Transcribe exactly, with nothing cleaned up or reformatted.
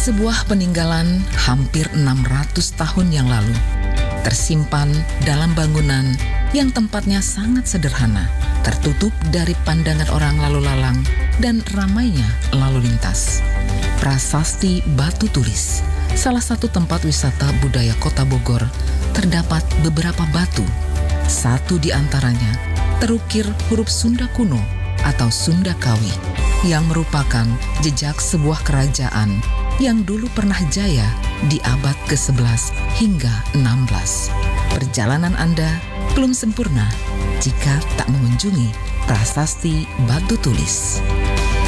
sebuah peninggalan hampir enam ratus tahun yang lalu, tersimpan dalam bangunan yang tempatnya sangat sederhana, tertutup dari pandangan orang lalu lalang dan ramainya lalu lintas. Prasasti Batu Tulis, salah satu tempat wisata budaya Kota Bogor, terdapat beberapa batu. Satu di antaranya terukir huruf Sunda kuno atau Sunda Kawi, yang merupakan jejak sebuah kerajaan yang dulu pernah jaya di abad kesebelas hingga enam belas. Perjalanan Anda belum sempurna jika tak mengunjungi Prasasti Batu Tulis.